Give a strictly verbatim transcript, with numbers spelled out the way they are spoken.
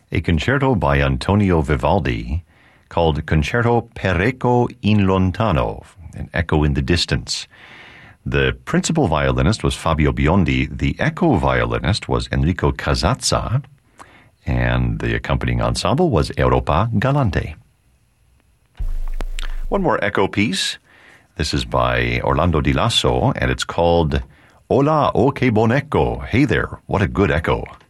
a concerto by Antonio Vivaldi called Concerto per Eco in Lontano, an echo in the distance. The principal violinist was Fabio Biondi. The echo violinist was Enrico Casazza, and the accompanying ensemble was Europa Galante. One more echo piece. This is by Orlando Di Lasso, and it's called Hola, oh que bon echo. Hey there, what a good echo.